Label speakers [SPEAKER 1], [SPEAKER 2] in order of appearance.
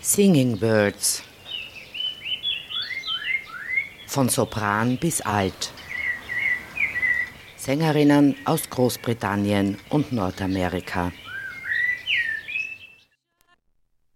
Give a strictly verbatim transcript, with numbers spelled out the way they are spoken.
[SPEAKER 1] Singing Birds. Von Sopran bis Alt. Sängerinnen aus Großbritannien und Nordamerika.